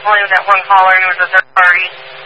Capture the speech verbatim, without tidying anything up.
only that one caller, he was a third party.